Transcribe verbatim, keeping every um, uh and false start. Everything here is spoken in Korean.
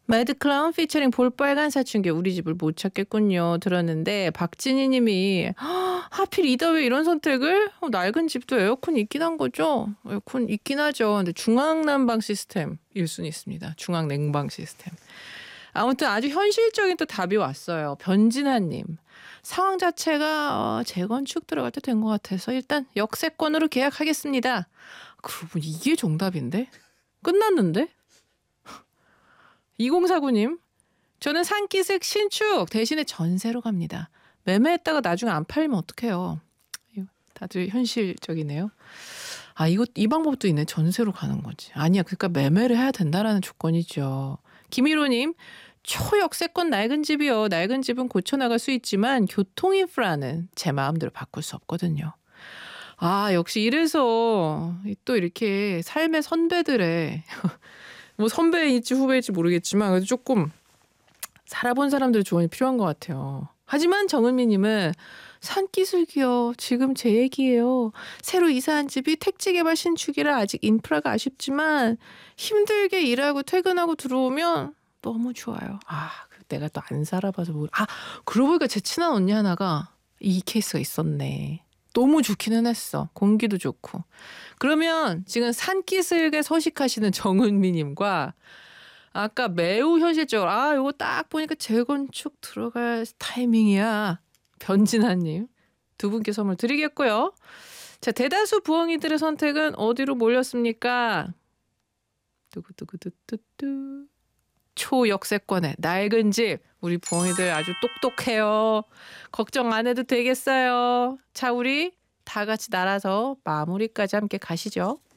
매드클라운 피처링 볼빨간 사춘기 우리 집을 못 찾겠군요 들었는데 박진희 님이 하필 이다 왜 이런 선택을? 어, 낡은 집도 에어컨 있긴 한 거죠? 에어컨 있긴 하죠. 근데 중앙난방 시스템일 수는 있습니다. 중앙냉방 시스템. 아무튼 아주 현실적인 또 답이 왔어요. 변진아님. 상황 자체가 어, 재건축 들어갈 때 된 것 같아서 일단 역세권으로 계약하겠습니다. 그러고 보니 이게 정답인데? 끝났는데? 이공사구 님. 저는 산기슭 신축 대신에 전세로 갑니다. 매매했다가 나중에 안 팔리면 어떡해요. 다들 현실적이네요. 아 이거 이 방법도 있네. 전세로 가는 거지. 아니야. 그러니까 매매를 해야 된다라는 조건이죠. 김일호님. 초역세권 낡은 집이요. 낡은 집은 고쳐나갈 수 있지만 교통인프라는 제 마음대로 바꿀 수 없거든요. 아 역시 이래서 또 이렇게 삶의 선배들의 뭐 선배일지 후배일지 모르겠지만 그래도 조금 살아본 사람들의 조언이 필요한 것 같아요. 하지만 정은미님은 산기슭이요. 지금 제 얘기예요. 새로 이사한 집이 택지개발 신축이라 아직 인프라가 아쉽지만 힘들게 일하고 퇴근하고 들어오면 너무 좋아요. 아 내가 또 안 살아봐서 모르... 아 그러고 보니까 제 친한 언니 하나가 이 케이스가 있었네. 너무 좋기는 했어. 공기도 좋고. 그러면 지금 산기슭에 서식하시는 정은미님과 아까 매우 현실적으로 아 이거 딱 보니까 재건축 들어갈 타이밍이야. 변진아님 두 분께 선물 드리겠고요. 자 대다수 부엉이들의 선택은 어디로 몰렸습니까? 두구두구두뚜뚜 초역세권에 낡은 집. 우리 부엉이들 아주 똑똑해요. 걱정 안 해도 되겠어요. 자 우리 다 같이 날아서 마무리까지 함께 가시죠.